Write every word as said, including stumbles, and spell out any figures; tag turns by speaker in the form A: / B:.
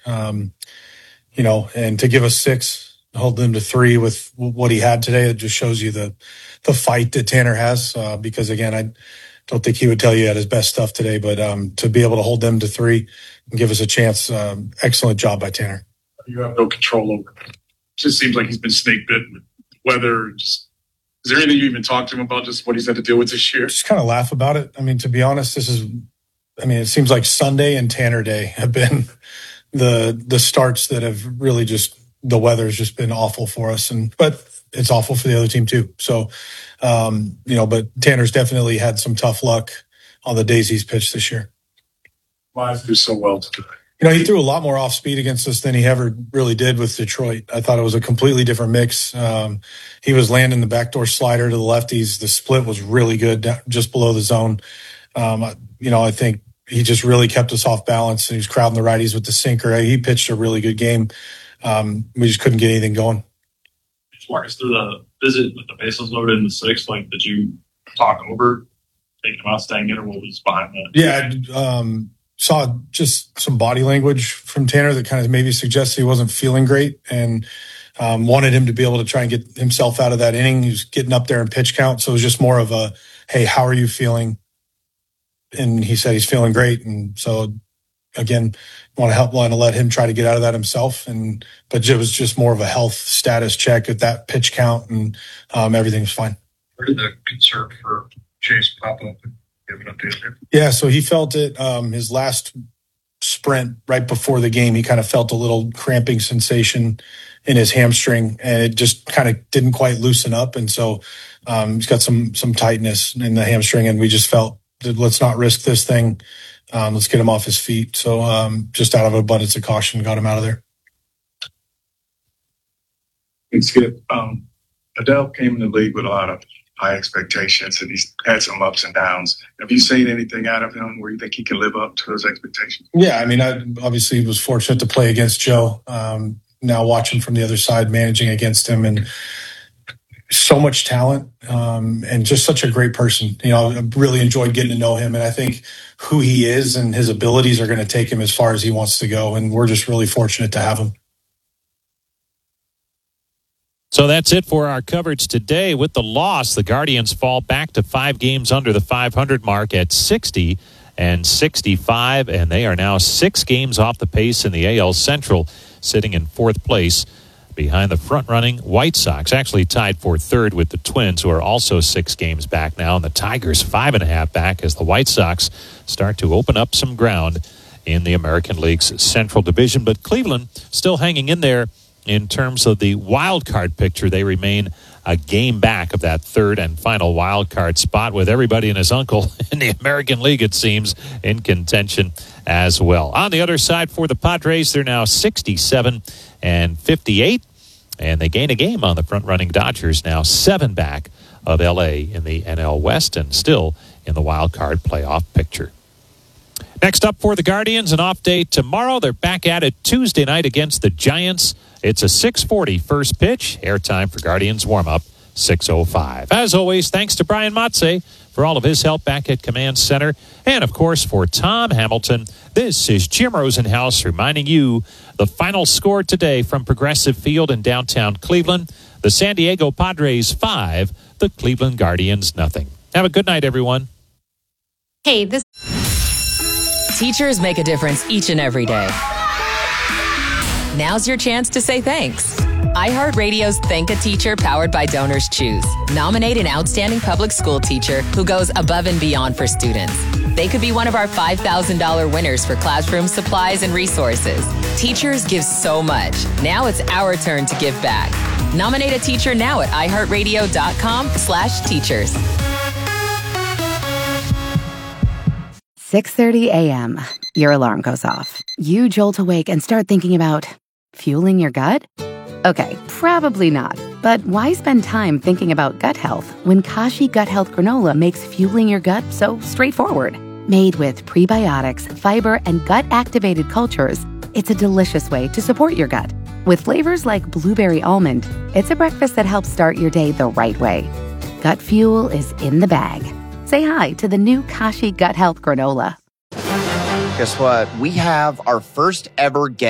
A: Um, you know, and to give us six, hold them to three with what he had today, it just shows you the the fight that Tanner has. Uh, because again, I don't think he would tell you he had his best stuff today, but um, to be able to hold them to three and give us a chance, um, excellent job by Tanner.
B: You have no control over it. It just seems like he's been snake bitten with weather. Just, is there anything you even talked to him about, just what he's had to deal with this year?
A: Just kind of laugh about it. I mean, to be honest, this is, I mean, it seems like Sunday and Tanner Day have been the the starts that have really just, the weather's just been awful for us. And but it's awful for the other team too. So, um, you know, but Tanner's definitely had some tough luck on the days he's pitched this year.
B: Why do so well today?
A: You know, he threw a lot more off speed against us than he ever really did with Detroit. I thought it was a completely different mix. Um, he was landing the backdoor slider to the lefties. The split was really good, just below the zone. Um, you know, I think he just really kept us off balance, and he was crowding the righties with the sinker. He pitched a really good game. Um, we just couldn't get anything going.
C: Just walk us through the visit with the bases loaded in the sixth. Like, did you talk over taking him out, staying in, or what was behind that?
A: Yeah, um, saw just some body language from Tanner that kind of maybe suggested he wasn't feeling great, and um, wanted him to be able to try and get himself out of that inning. He was getting up there in pitch count, so it was just more of a, hey, how are you feeling? And he said he's feeling great. And so, again, want to help, want to let him try to get out of that himself. And but it was just more of a health status check at that pitch count, and um, everything was fine.
B: Where did the concern for Chase pop up and give an update there?
A: Yeah, so he felt it um, his last sprint right before the game. He kind of felt a little cramping sensation in his hamstring, and it just kind of didn't quite loosen up. And so um, he's got some some tightness in the hamstring, and we just felt, let's not risk this thing. Um, let's get him off his feet. So um, just out of abundance of caution, got him out of there.
B: And Skip, um, Adell came in the league with a lot of high expectations, and he's had some ups and downs. Have you seen anything out of him where you think he can live up to those expectations?
A: Yeah, I mean, I obviously was fortunate to play against Joe. Um, now watching from the other side, managing against him, and so much talent, um, and just such a great person. You know, I really enjoyed getting to know him, and I think who he is and his abilities are going to take him as far as he wants to go, and we're just really fortunate to have him.
D: So that's it for our coverage today. With the loss, the Guardians fall back to five games under the five hundred mark at sixty and sixty-five, and they are now six games off the pace in the A L Central, sitting in fourth place behind the front-running White Sox, actually tied for third with the Twins, who are also six games back now, and the Tigers five and a half back as the White Sox start to open up some ground in the American League's Central Division. But Cleveland still hanging in there in terms of the wild card picture. They remain a game back of that third and final wild card spot, with everybody and his uncle in the American League, it seems, in contention as well. On the other side for the Padres, they're now sixty-seven and fifty-eight, and they gain a game on the front-running Dodgers, now seven back of L A in the N L West, and still in the wild card playoff picture. Next up for the Guardians, an off day tomorrow. They're back at it Tuesday night against the Giants. It's a six forty first pitch. Airtime for Guardians warm-up, six oh five. As always, thanks to Brian Matze for all of his help back at Command Center. And, of course, for Tom Hamilton, this is Jim Rosenhaus reminding you the final score today from Progressive Field in downtown Cleveland. The San Diego Padres five, the Cleveland Guardians nothing. Have a good night, everyone.
E: Hey, this... Teachers make a difference each and every day. Now's your chance to say thanks. iHeartRadio's Thank a Teacher, powered by Donors Choose. Nominate an outstanding public school teacher who goes above and beyond for students. They could be one of our five thousand dollars winners for classroom supplies and resources. Teachers give so much. Now it's our turn to give back. Nominate a teacher now at iHeartRadio.com slash teachers.
F: six thirty a.m. Your alarm goes off. You jolt awake and start thinking about fueling your gut? Okay, probably not. But why spend time thinking about gut health when Kashi Gut Health Granola makes fueling your gut so straightforward? Made with prebiotics, fiber, and gut-activated cultures, it's a delicious way to support your gut. With flavors like blueberry almond, it's a breakfast that helps start your day the right way. Gut fuel is in the bag. Say hi to the new Kashi Gut Health Granola.
G: Guess what? We have our first ever guest.